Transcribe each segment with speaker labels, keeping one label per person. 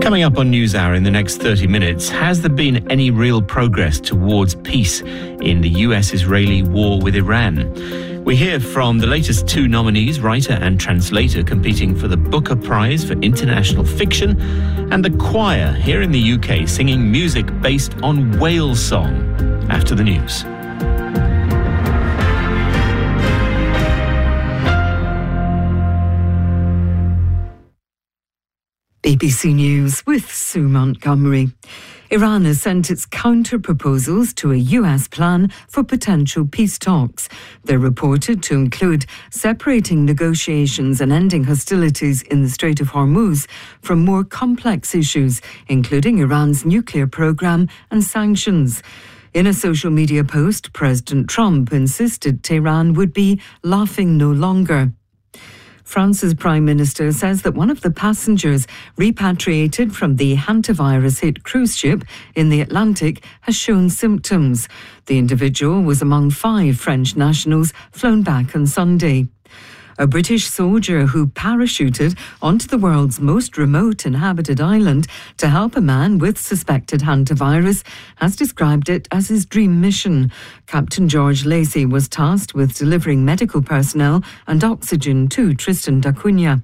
Speaker 1: Coming up on NewsHour in the next 30 minutes, has there been any real progress towards peace in the US-Israeli war with Iran? We hear from the latest two nominees, writer and translator, competing for the Booker Prize for International Fiction, and the choir here in the UK singing music based on whale song. After the news.
Speaker 2: BBC News with Sue Montgomery. Iran has sent its counter-proposals to a US plan for potential peace talks. They're reported to include separating negotiations and ending hostilities in the Strait of Hormuz from more complex issues, including Iran's nuclear program and sanctions. In a social media post, President Trump insisted Tehran would be laughing no longer. France's Prime Minister says that one of the passengers repatriated from the hantavirus-hit cruise ship in the Atlantic has shown symptoms. The individual was among 5 French nationals flown back on Sunday. A British soldier who parachuted onto the world's most remote inhabited island to help a man with suspected hantavirus has described it as his dream mission. Captain George Lacey was tasked with delivering medical personnel and oxygen to Tristan da Cunha.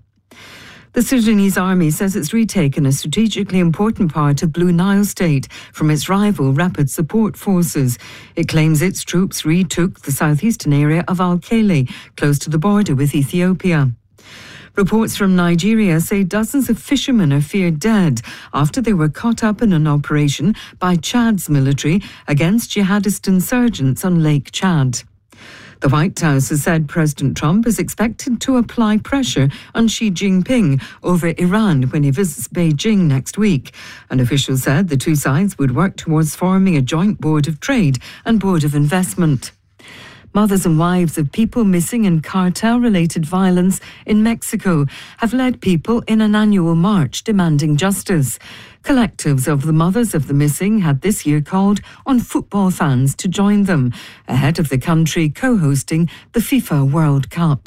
Speaker 2: The Sudanese army says it's retaken a strategically important part of Blue Nile State from its rival Rapid Support Forces. It claims its troops retook the southeastern area of Al-Khaili, close to the border with Ethiopia. Reports from Nigeria say dozens of fishermen are feared dead after they were caught up in an operation by Chad's military against jihadist insurgents on Lake Chad. The White House has said President Trump is expected to apply pressure on Xi Jinping over Iran when he visits Beijing next week. An official said the two sides would work towards forming a joint board of trade and board of investment. Mothers and wives of people missing in cartel-related violence in Mexico have led people in an annual march demanding justice. Collectives of the mothers of the missing had this year called on football fans to join them, ahead of the country co-hosting the FIFA World Cup.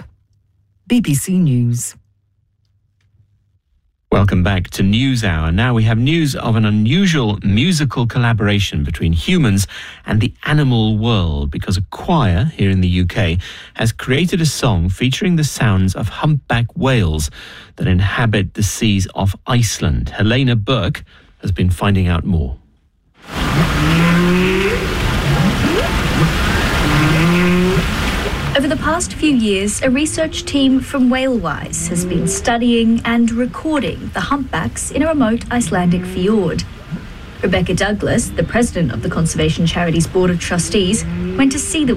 Speaker 2: BBC News.
Speaker 1: Welcome back to NewsHour. Now we have news of an unusual musical collaboration between humans and the animal world, because a choir here in the UK has created a song featuring the sounds of humpback whales that inhabit the seas off Iceland. Helena Burke has been finding out more.
Speaker 3: Over the past few years, a research team from Whalewise has been studying and recording the humpbacks in a remote Icelandic fjord. Rebecca Douglas, the president of the Conservation Charities Board of Trustees, went to see the